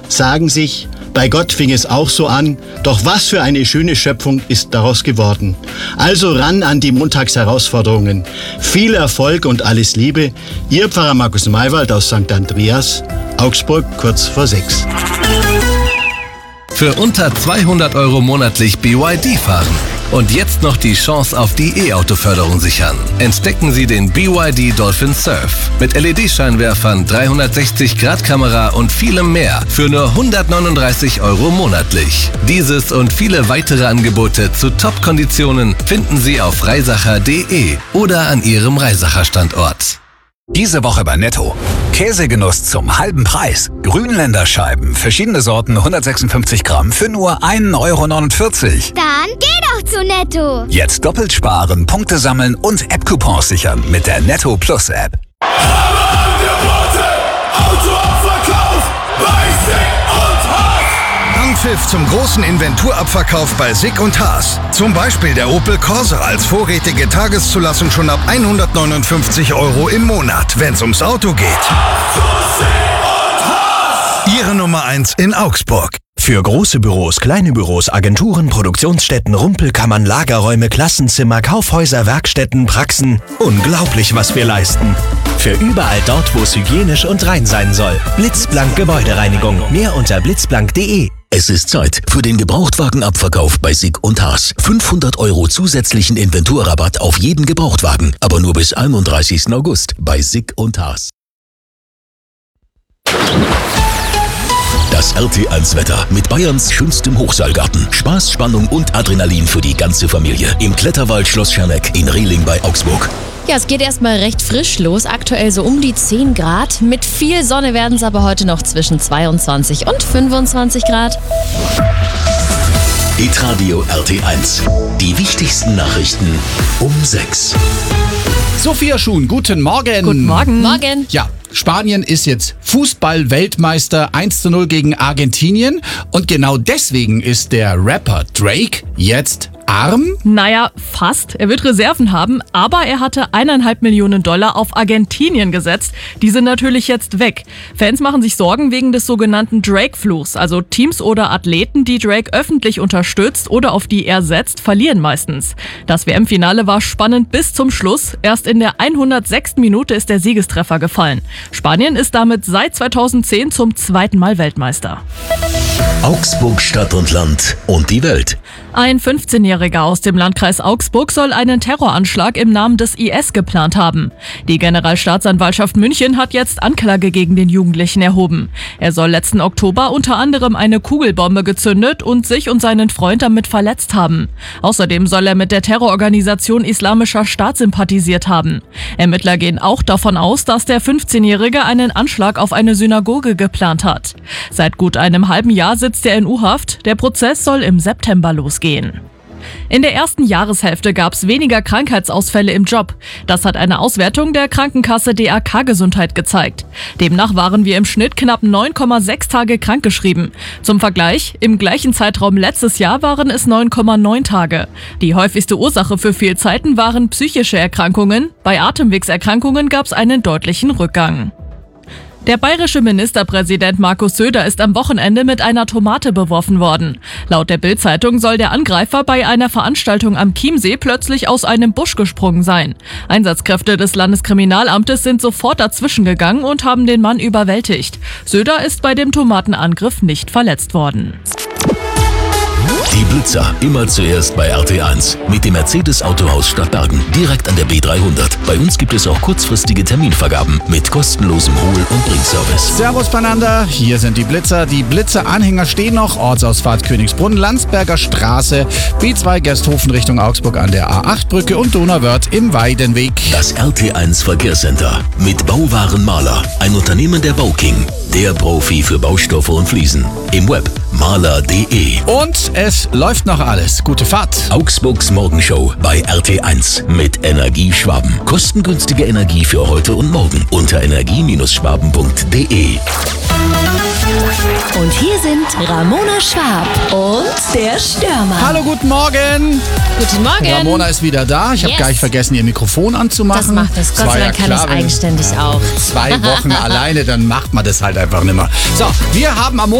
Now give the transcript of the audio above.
sagen sich, bei Gott fing es auch so an, doch was für eine schöne Schöpfung ist daraus geworden. Also ran an die Montagsherausforderungen. Viel Erfolg und alles Liebe. Ihr Pfarrer Markus Maywald aus St. Andreas, Augsburg, kurz vor 6. Für unter 200 € monatlich BYD fahren. Und jetzt noch die Chance auf die E-Auto-Förderung sichern. Entdecken Sie den BYD Dolphin Surf. Mit LED-Scheinwerfern, 360-Grad-Kamera und vielem mehr. Für nur 139 € monatlich. Dieses und viele weitere Angebote zu Top-Konditionen finden Sie auf reisacher.de oder an Ihrem Reisacher-Standort. Diese Woche bei Netto. Käsegenuss zum halben Preis. Grünländerscheiben, verschiedene Sorten, 156 Gramm für nur 1,49 €. Dann geh doch zu Netto. Jetzt doppelt sparen, Punkte sammeln und App-Coupons sichern mit der Netto Plus App. Anpfiff zum großen Inventurabverkauf bei SICK & Haas. Zum Beispiel der Opel Corsa als vorrätige Tageszulassung schon ab 159 € im Monat, wenn's ums Auto geht. Ihre Nummer 1 in Augsburg. Für große Büros, kleine Büros, Agenturen, Produktionsstätten, Rumpelkammern, Lagerräume, Klassenzimmer, Kaufhäuser, Werkstätten, Praxen. Unglaublich, was wir leisten. Für überall dort, wo es hygienisch und rein sein soll. Blitzblank Gebäudereinigung. Mehr unter blitzblank.de. Es ist Zeit für den Gebrauchtwagenabverkauf bei SICK & Haas. 500 € zusätzlichen Inventurrabatt auf jeden Gebrauchtwagen, aber nur bis 31. August bei SICK & Haas. Das RT1-Wetter mit Bayerns schönstem Hochseilgarten. Spaß, Spannung und Adrenalin für die ganze Familie. Im Kletterwald Schloss Scherneck in Rehling bei Augsburg. Ja, es geht erstmal recht frisch los. Aktuell so um die 10 Grad. Mit viel Sonne werden es aber heute noch zwischen 22 und 25 Grad. Hitradio RT1. Die wichtigsten Nachrichten um 6. Sophia Schuhn, guten Morgen. Guten Morgen. Morgen. Ja, Spanien ist jetzt Fußball-Weltmeister 1:0 gegen Argentinien. Und genau deswegen ist der Rapper Drake jetzt arm? Naja, fast. Er wird Reserven haben, aber er hatte 1,5 Millionen $ auf Argentinien gesetzt. Die sind natürlich jetzt weg. Fans machen sich Sorgen wegen des sogenannten Drake-Fluchs. Also Teams oder Athleten, die Drake öffentlich unterstützt oder auf die er setzt, verlieren meistens. Das WM-Finale war spannend bis zum Schluss. Erst in der 106. Minute ist der Siegestreffer gefallen. Spanien ist damit seit 2010 zum 2. Mal Weltmeister. Augsburg, Stadt und Land und die Welt. Ein 15-Jähriger aus dem Landkreis Augsburg soll einen Terroranschlag im Namen des IS geplant haben. Die Generalstaatsanwaltschaft München hat jetzt Anklage gegen den Jugendlichen erhoben. Er soll letzten Oktober unter anderem eine Kugelbombe gezündet und sich und seinen Freund damit verletzt haben. Außerdem soll er mit der Terrororganisation Islamischer Staat sympathisiert haben. Ermittler gehen auch davon aus, dass der 15-Jährige einen Anschlag auf eine Synagoge geplant hat. Seit gut einem halben Jahr sitzt er in U-Haft. Der Prozess soll im September losgehen. In der ersten Jahreshälfte gab es weniger Krankheitsausfälle im Job. Das hat eine Auswertung der Krankenkasse DAK Gesundheit gezeigt. Demnach waren wir im Schnitt knapp 9,6 Tage krankgeschrieben. Zum Vergleich, im gleichen Zeitraum letztes Jahr waren es 9,9 Tage. Die häufigste Ursache für Fehlzeiten waren psychische Erkrankungen. Bei Atemwegserkrankungen gab es einen deutlichen Rückgang. Der bayerische Ministerpräsident Markus Söder ist am Wochenende mit einer Tomate beworfen worden. Laut der Bild-Zeitung soll der Angreifer bei einer Veranstaltung am Chiemsee plötzlich aus einem Busch gesprungen sein. Einsatzkräfte des Landeskriminalamtes sind sofort dazwischen gegangen und haben den Mann überwältigt. Söder ist bei dem Tomatenangriff nicht verletzt worden. Die Blitzer, immer zuerst bei RT1. Mit dem Mercedes-Autohaus Stadtbergen, direkt an der B300. Bei uns gibt es auch kurzfristige Terminvergaben mit kostenlosem Hol- und Bringservice. Servus beieinander, hier sind die Blitzer. Die Blitzer-Anhänger stehen noch. Ortsausfahrt Königsbrunn, Landsberger Straße, B2 Gersthofen Richtung Augsburg an der A8-Brücke und Donauwörth im Weidenweg. Das RT1 Verkehrscenter mit Bauwaren Maler, ein Unternehmen der Bauking. Der Profi für Baustoffe und Fliesen. Im Web maler.de. Und es läuft noch alles. Gute Fahrt. Augsburgs Morgenshow bei RT1 mit Energie Schwaben. Kostengünstige Energie für heute und morgen unter energie-schwaben.de. Und hier sind Ramona Schwab und der Stürmer. Hallo, guten Morgen. Guten Morgen. Ramona ist wieder da. Ich habe gar nicht vergessen, ihr Mikrofon anzumachen. Das macht es. Gott sei Dank kann es eigenständig auch. 2 Wochen alleine, dann macht man das halt einfach nicht mehr. So, wir haben am